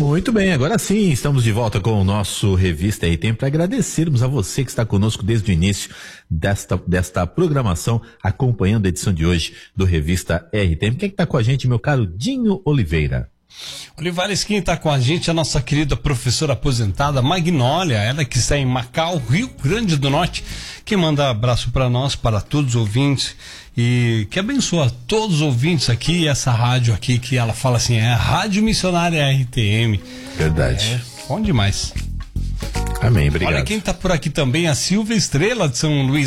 Muito bem, agora sim, estamos de volta com o nosso Revista RTM para agradecermos a você que está conosco desde o início desta programação, acompanhando a edição de hoje do Revista RTM. Quem é que está com a gente, meu caro Dinho Oliveira? Olivares, quem está com a gente é a nossa querida professora aposentada Magnólia, ela que está em Macau, Rio Grande do Norte, que manda abraço para nós, para todos os ouvintes, e que abençoa todos os ouvintes aqui, essa rádio aqui, que ela fala assim, é a Rádio Missionária RTM. Verdade. Bom demais. Amém, obrigado. Olha quem está por aqui também, a Silvia Estrela de São Luís